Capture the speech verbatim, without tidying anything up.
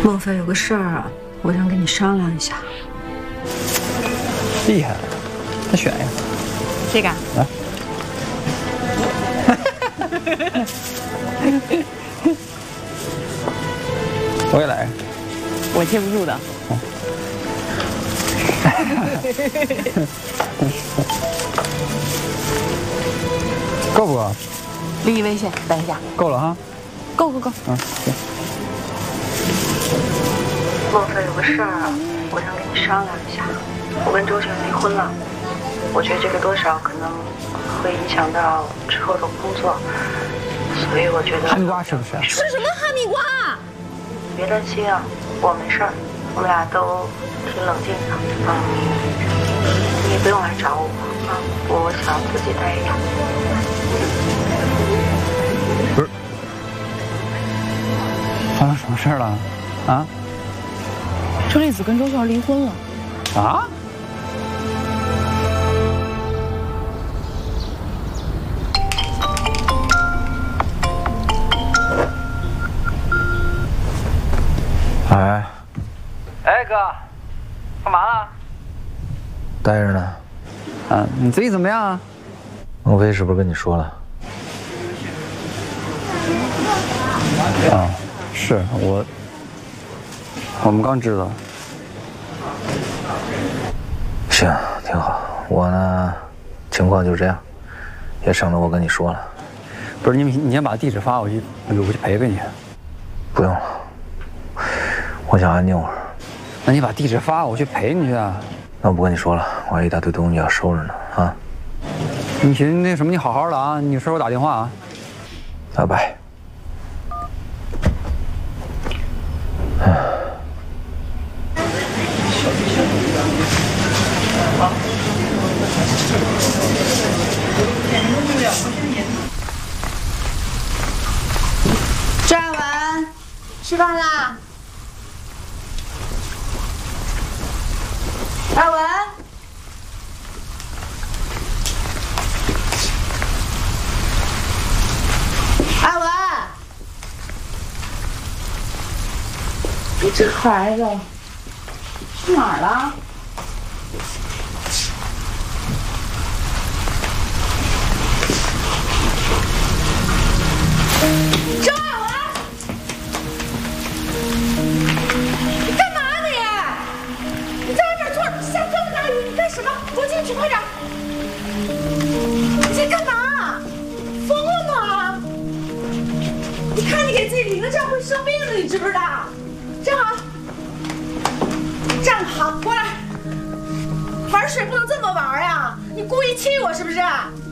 莫非有个事儿啊？我想跟你商量一下。 厉害，再选一个。 这个。 来。我也来。 我接不住的。 够不够？ 立即微信，等一下。 够了哈。 够够够。 嗯，行。 莫非有个事儿啊？我想跟你商量一下。我跟周璇离婚了，我觉得这个多少可能会影响到之后的工作，所以我觉得。 哈密瓜吃不吃？ 吃什么哈密瓜？ 别担心啊，我没事儿，我们俩都挺冷静的啊。你也不用来找我啊，我想自己待着。 不是，发生什么事儿了？啊？ 车厘子跟周璇离婚了。 啊？ 哎， 哎哥，干嘛呢？ 待着呢。 啊，你最近怎么样啊？ 孟非是不是跟你说了？ 啊，是我，我们刚知道。 行，挺好。我呢，情况就这样，也省得我跟你说了。 不是你，你先把地址发我去，我去陪陪你。 不用了，我想安静会儿。 那你把地址发我去陪你去啊。 那我不跟你说了，我还有一大堆东西要收拾呢啊。 你行，那什么，你好好的啊，你有事我打电话啊。 拜拜。 张亚文，吃饭啦！亚文，亚文，你这孩子去哪儿了？周亚文，你干嘛你？你在外面坐着，下这么大雨，你干什么？给我进去，快点！你在干嘛？疯了吗？你看你给自己淋个这样会生病的，你知不知道？站好，站好，过来。玩水不能这么玩呀！你故意气我是不是？